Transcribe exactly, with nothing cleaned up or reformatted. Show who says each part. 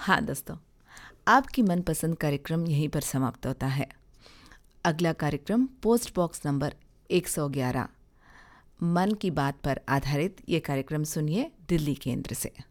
Speaker 1: हाँ दोस्तों, आपकी मनपसंद कार्यक्रम यहीं पर समाप्त होता है। अगला कार्यक्रम पोस्ट बॉक्स नंबर एक सौ ग्यारह मन की बात पर आधारित ये कार्यक्रम सुनिए दिल्ली केंद्र से।